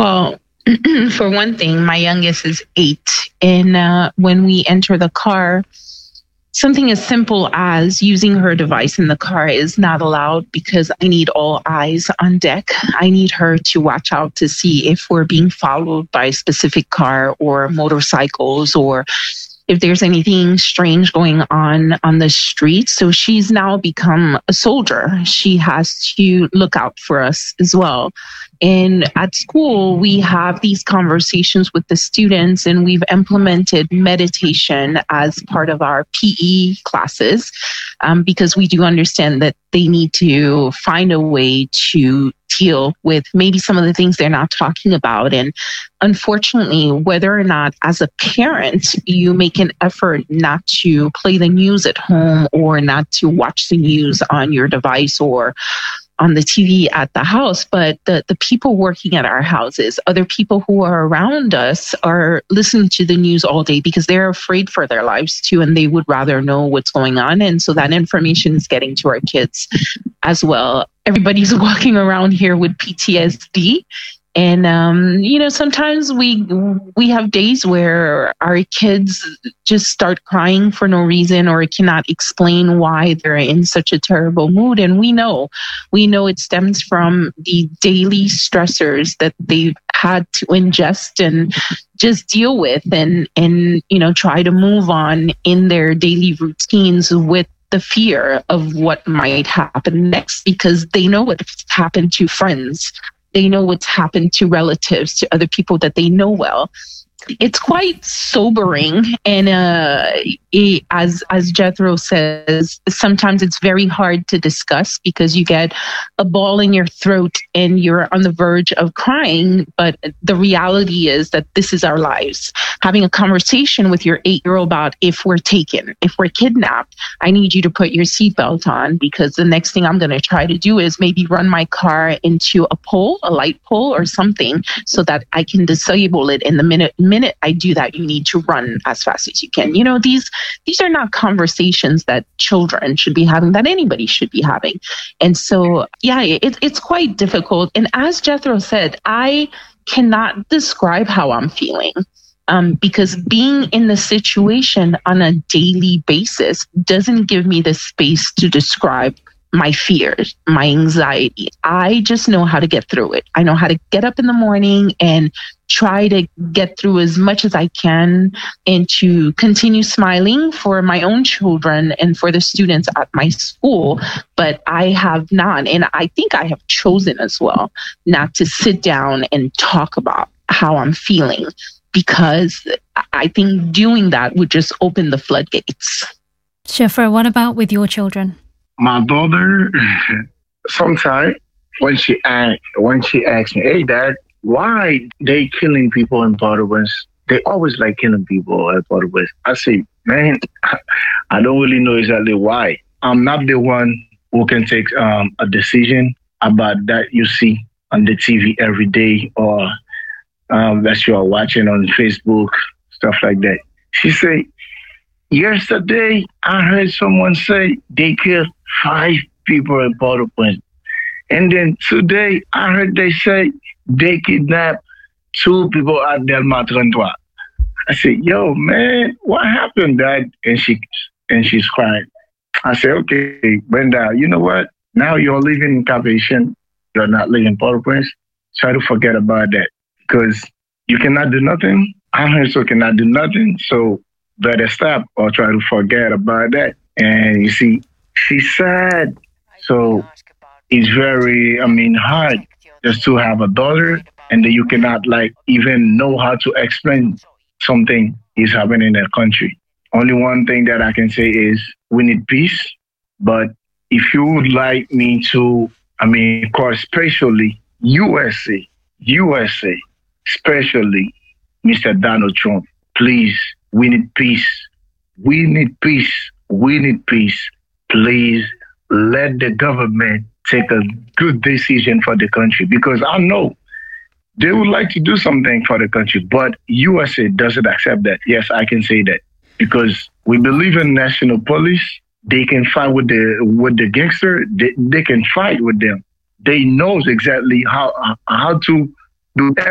Well, for one thing, my youngest is 8. And when we enter the car, something as simple as using her device in the car is not allowed because I need all eyes on deck. I need her to watch out to see if we're being followed by a specific car or motorcycles, or if there's anything strange going on the street. So she's now become a soldier. She has to look out for us as well. And at school, we have these conversations with the students, and we've implemented meditation as part of our PE classes, because we do understand that they need to find a way to deal with maybe some of the things they're not talking about. And unfortunately, whether or not as a parent you make an effort not to play the news at home or not to watch the news on your device or on the TV at the house, but the people working at our houses, other people who are around us are listening to the news all day because they're afraid for their lives too, and they would rather know what's going on. And so that information is getting to our kids as well. Everybody's walking around here with PTSD. And, sometimes we have days where our kids just start crying for no reason or cannot explain why they're in such a terrible mood. And we know it stems from the daily stressors that they've had to ingest and just deal with and try to move on in their daily routines with the fear of what might happen next, because they know what's happened to friends. They know what's happened to relatives, to other people that they know well. It's quite sobering. And as Jethro says, sometimes it's very hard to discuss because you get a ball in your throat and you're on the verge of crying. But the reality is that this is our lives. Having a conversation with your 8-year-old about if we're taken, if we're kidnapped, I need you to put your seatbelt on, because the next thing I'm going to try to do is maybe run my car into a pole, a light pole or something, so that I can disable it. In the minute I do that, you need to run as fast as you can. These are not conversations that children should be having, that anybody should be having. And so, it's quite difficult. And as Jethro said, I cannot describe how I'm feeling. Because being in the situation on a daily basis doesn't give me the space to describe my fears, my anxiety. I just know how to get through it. I know how to get up in the morning and try to get through as much as I can and to continue smiling for my own children and for the students at my school. But I have not, and I think I have chosen as well, not to sit down and talk about how I'm feeling, because I think doing that would just open the floodgates. Shifra, what about with your children? My daughter, sometimes when she asks me, "Hey, Dad, why they killing people in Port-au-Prince? They always like killing people at Port-au-Prince." I say, "Man, I don't really know exactly why. I'm not the one who can take a decision about that you see on the TV every day or that you are watching on Facebook, stuff like that." She say, "Yesterday, I heard someone say they killed 5 people in Port-au-Prince. And then today, I heard they say they kidnapped 2 people at Delma 33. I said, "Yo, man, what happened, Dad?" And she's crying. I said, "Okay, Brenda, you know what? Now you're living in Cap-Haïtien. You're not living in Port-au-Prince. Try to forget about that, because you cannot do nothing. I also cannot do nothing. So better stop or try to forget about that." And you see, she's sad. So it's very, hard just to have a daughter and then you cannot even know how to explain something is happening in a country. Only one thing that I can say is we need peace. But if you would like me to, of course, especially USA, especially Mr. Donald Trump, please, we need peace. We need peace. We need peace. Please let the government take a good decision for the country, because I know they would like to do something for the country, but USA doesn't accept that. Yes, I can say that, because we believe in national police. They can fight with the gangster. They can fight with them. They knows exactly how to do